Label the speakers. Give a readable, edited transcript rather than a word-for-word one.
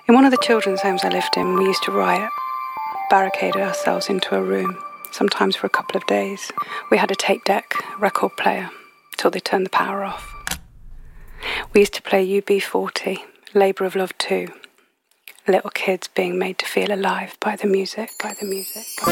Speaker 1: In one of the children's homes I lived in, we used to riot, barricaded ourselves into a room, sometimes for a couple of days. We had a tape deck, record player, till they turned the power off. We used to play UB40, Labour of Love 2, little kids being made to feel alive by the music.